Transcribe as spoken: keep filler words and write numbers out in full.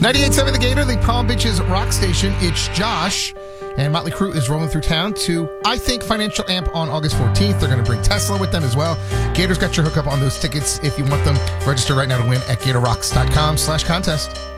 ninety-eight point seven The Gator, the Palm Beaches rock station. It's Josh. And Motley Crue is rolling through town to, I think, Financial Amp on August fourteenth. They're going to bring Tesla with them as well. Gator's got your hookup on those tickets if you want them. Register right now to win at gatorrocks.com slash contest.